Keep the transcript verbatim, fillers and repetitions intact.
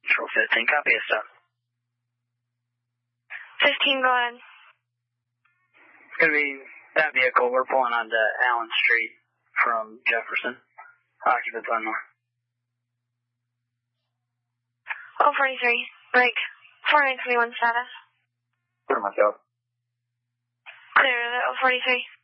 Control fifteen, copy it, stop. fifteen, go ahead. It's going to be that vehicle. We're pulling onto Allen Street from Jefferson. Occupants unknown. oh forty-three, break. four nine twenty-one status. Clear myself. Clear the oh forty-three.